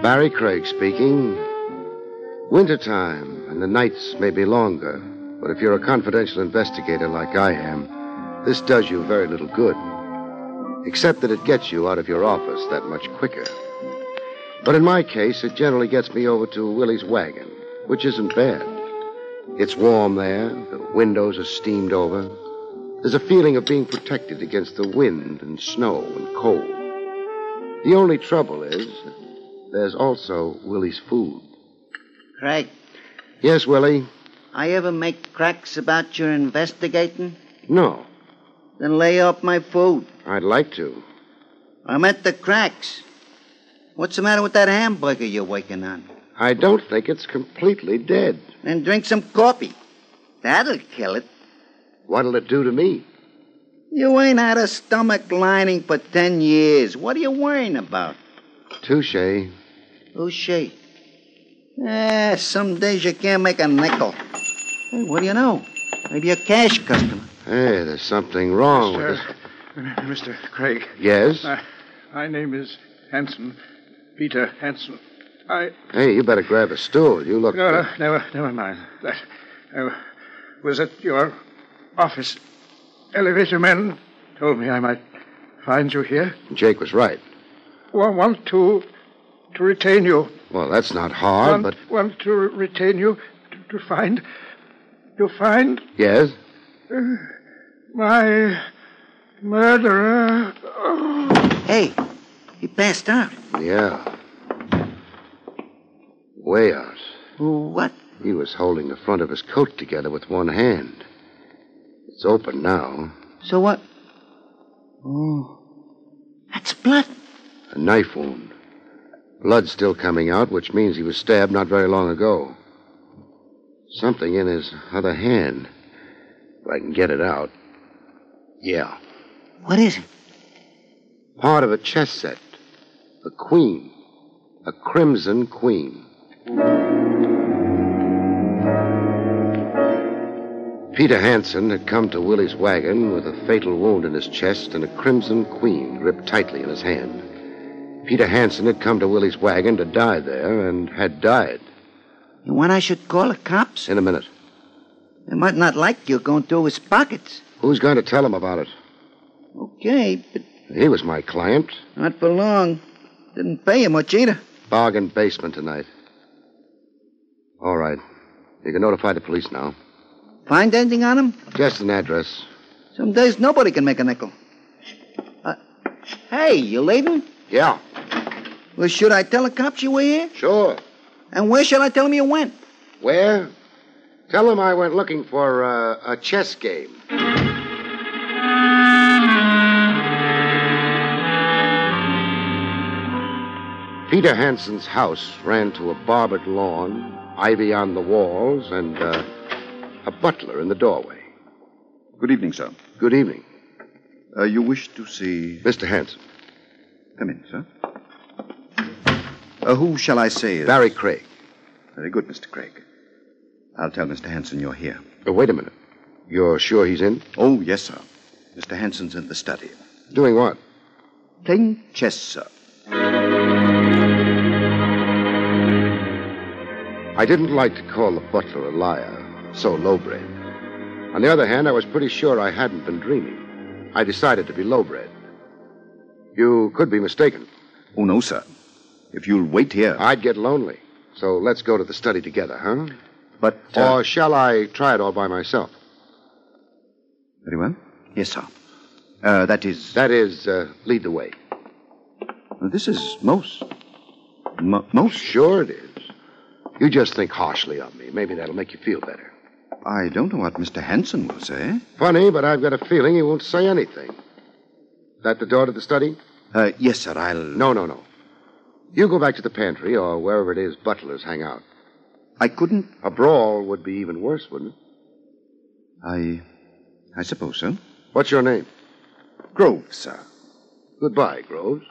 Barry Craig speaking. Wintertime, and the nights may be longer, but if you're a confidential investigator like I am, this does you very little good. Except that it gets you out of your office that much quicker. But in my case, it generally gets me over to Willie's wagon, which isn't bad. It's warm there, the windows are steamed over. There's a feeling of being protected against the wind and snow and cold. The only trouble is, there's also Willie's food. Craig. Yes, Willie? I ever make cracks about your investigating? No. Then lay off my food. I'd like to. I meant the cracks. What's the matter with that hamburger you're working on? I don't think it's completely dead. Then drink some coffee. That'll kill it. What'll it do to me? You ain't had a stomach lining for 10 years. What are you worrying about? Touche. Touche. Some days you can't make a nickel. Hey, what do you know? Maybe a cash customer. Hey, there's something wrong with this. Mr. Craig. Yes? My name is Hanson. Peter Hanson. Hey, you better grab a stool. You look... No, never mind. That was at your office. Elevator men told me I might find you here. Jake was right. Want to retain you. Well, that's not hard, Want to retain you to find... To find... Yes? My murderer. Oh. Hey, he passed out. Yeah. Way out. What? He was holding the front of his coat together with one hand. It's open now. So what? Oh, that's blood. A knife wound. Blood still coming out, which means he was stabbed not very long ago. Something in his other hand. If I can get it out. Yeah. What is it? Part of a chess set. A queen. A crimson queen. Peter Hanson had come to Willie's wagon with a fatal wound in his chest and a crimson queen gripped tightly in his hand. Peter Hanson had come to Willie's wagon to die there and had died. You want I should call the cops? In a minute. They might not like you going through his pockets. Who's going to tell him about it? Okay, but... He was my client. Not for long. Didn't pay you much either. Bargain basement tonight. All right. You can notify the police now. Find anything on him? Just an address. Some days nobody can make a nickel. Hey, you leaving? Yeah. Well, should I tell the cops you were here? Sure. And where shall I tell them you went? Where? Tell them I went looking for a chess game. Peter Hanson's house ran to a barbered lawn, ivy on the walls, and a butler in the doorway. Good evening, sir. Good evening. You wish to see... Mr. Hanson. Come in, sir. Who shall I say is... Barry Craig. Very good, Mr. Craig. I'll tell Mr. Hanson you're here. Wait a minute. You're sure he's in? Oh, yes, sir. Mr. Hanson's in the study. Doing what? Playing chess, sir. I didn't like to call the butler a liar, so lowbred. On the other hand, I was pretty sure I hadn't been dreaming. I decided to be lowbred. You could be mistaken. Oh, no, sir. If you'll wait here... I'd get lonely. So let's go to the study together, huh? But... Or shall I try it all by myself? Very well. Yes, sir. That is, lead the way. This is most... Sure it is. You just think harshly of me. Maybe that'll make you feel better. I don't know what Mr. Hanson will say. Funny, but I've got a feeling he won't say anything. That the door to the study? Yes, sir, I'll... No. You go back to the pantry or wherever it is butlers hang out. I couldn't... A brawl would be even worse, wouldn't it? I suppose so. What's your name? Groves, sir. Goodbye, Groves.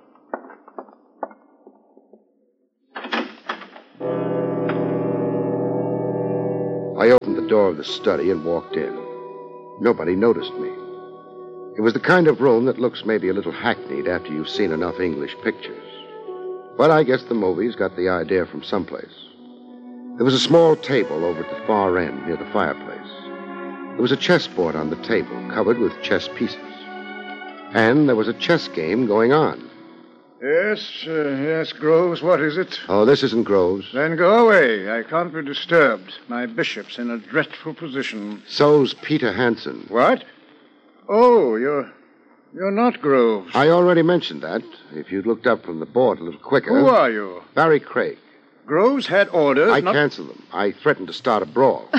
I opened the door of the study and walked in. Nobody noticed me. It was the kind of room that looks maybe a little hackneyed after you've seen enough English pictures. But I guess the movies got the idea from someplace. There was a small table over at the far end near the fireplace. There was a chessboard on the table covered with chess pieces. And there was a chess game going on. Yes, Groves, what is it? Oh, this isn't Groves. Then go away. I can't be disturbed. My bishop's in a dreadful position. So's Peter Hansen. What? Oh, you're not Groves. I already mentioned that. If you'd looked up from the board a little quicker. Who are you? Barry Craig. Groves had orders. I canceled them. I threatened to start a brawl.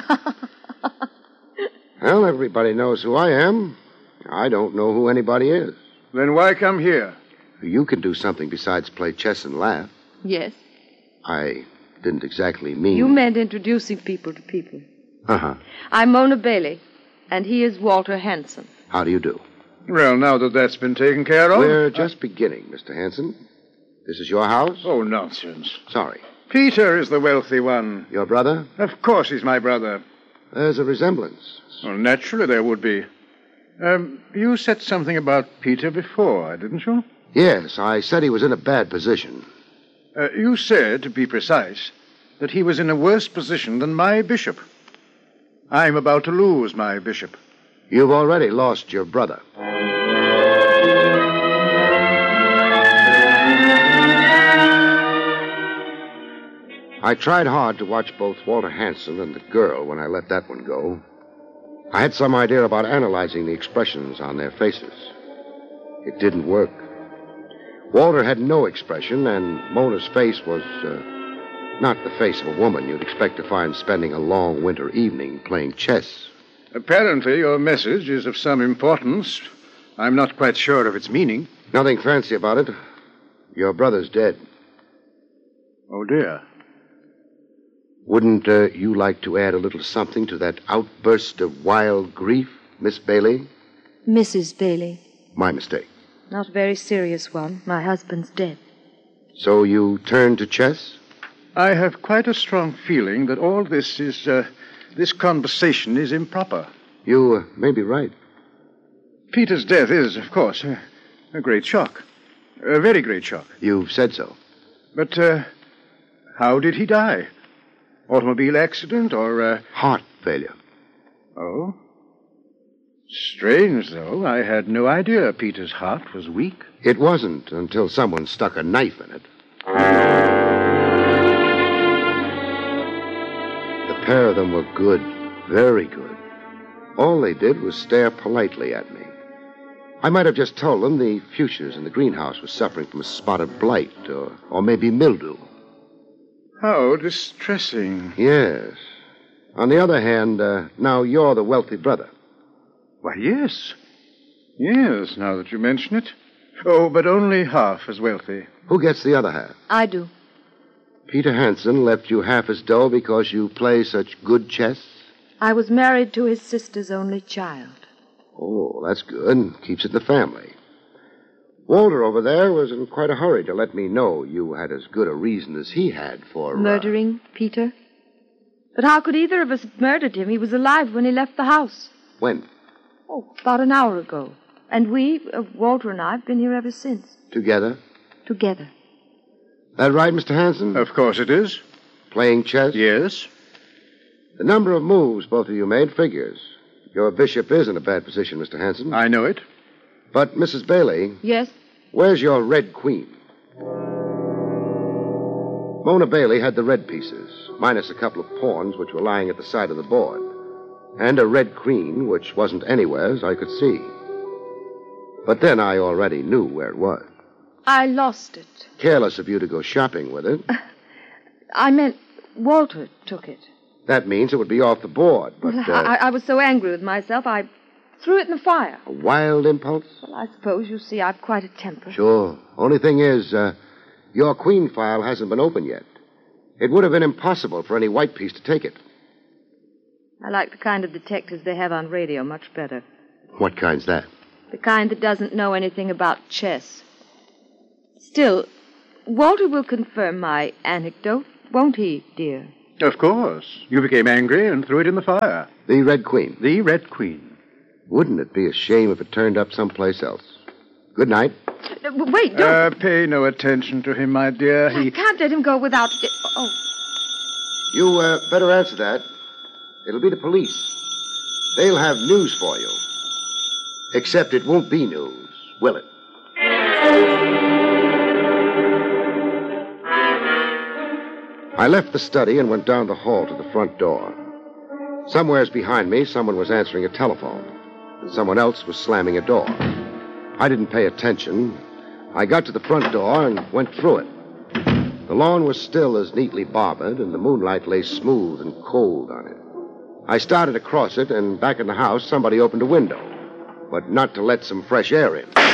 Well, everybody knows who I am. I don't know who anybody is. Then why come here? You can do something besides play chess and laugh. Yes. I didn't exactly mean... You meant introducing people to people. Uh-huh. I'm Mona Bailey, and he is Walter Hansen. How do you do? Well, now that that's been taken care of... We're just beginning, Mr. Hansen. This is your house? Oh, nonsense. Sorry. Peter is the wealthy one. Your brother? Of course he's my brother. There's a resemblance. Well, naturally there would be. You said something about Peter before, didn't you? Yes, I said he was in a bad position. You said, to be precise, that he was in a worse position than my bishop. I'm about to lose my bishop. You've already lost your brother. I tried hard to watch both Walter Hansen and the girl when I let that one go. I had some idea about analyzing the expressions on their faces. It didn't work. Walter had no expression, and Mona's face was not the face of a woman you'd expect to find spending a long winter evening playing chess. Apparently your message is of some importance. I'm not quite sure of its meaning. Nothing fancy about it. Your brother's dead. Oh, dear. Wouldn't you like to add a little something to that outburst of wild grief, Miss Bailey? Mrs. Bailey. My mistake. Not a very serious one. My husband's dead. So you turned to chess? I have quite a strong feeling that all this is, this conversation is improper. You may be right. Peter's death is, of course, a great shock. A very great shock. You've said so. But, how did he die? Automobile accident or, Heart failure. Oh? Strange, though. I had no idea Peter's heart was weak. It wasn't until someone stuck a knife in it. The pair of them were good, very good. All they did was stare politely at me. I might have just told them the fuchsias in the greenhouse were suffering from a spotted blight or maybe mildew. How distressing. Yes. On the other hand, now you're the wealthy brother. Why, yes. Yes, now that you mention it. Oh, but only half as wealthy. Who gets the other half? I do. Peter Hansen left you half his dough because you play such good chess? I was married to his sister's only child. Oh, that's good. Keeps it in the family. Walter over there was in quite a hurry to let me know you had as good a reason as he had for... Murdering Peter? But how could either of us have murdered him? He was alive when he left the house. When? Oh, about an hour ago. And we, Walter and I, have been here ever since. Together? Together. That right, Mr. Hansen? Of course it is. Playing chess? Yes. The number of moves both of you made figures. Your bishop is in a bad position, Mr. Hansen. I know it. But, Mrs. Bailey... Yes? Where's your red queen? Mona Bailey had the red pieces, minus a couple of pawns which were lying at the side of the board. And a red queen which wasn't anywhere as I could see. But then I already knew where it was. I lost it. Careless of you to go shopping with it. I meant Walter took it. That means it would be off the board, but... I was so angry with myself, I threw it in the fire. A wild impulse? Well, I suppose you see I've quite a temper. Sure. Only thing is, your queen file hasn't been opened yet. It would have been impossible for any white piece to take it. I like the kind of detectives they have on radio much better. What kind's that? The kind that doesn't know anything about chess. Still, Walter will confirm my anecdote, won't he, dear? Of course. You became angry and threw it in the fire. The Red Queen? The Red Queen. Wouldn't it be a shame if it turned up someplace else? Good night. Wait, don't. Pay no attention to him, my dear. I can't let him go without... Oh, You better answer that. It'll be the police. They'll have news for you. Except it won't be news, will it? I left the study and went down the hall to the front door. Somewheres behind me, someone was answering a telephone, and someone else was slamming a door. I didn't pay attention. I got to the front door and went through it. The lawn was still as neatly barbered, and the moonlight lay smooth and cold on it. I started across it, and back in the house, somebody opened a window, but not to let some fresh air in.